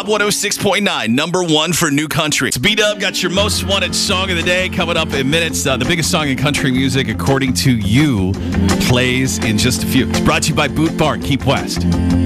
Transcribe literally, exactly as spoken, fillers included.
Hot one oh six point nine, number one for new country. It's B-Dub, got your most wanted song of the day coming up in minutes. Uh, the biggest song in country music, according to you, plays in just a few. It's brought to you by Boot Barn, Keep West.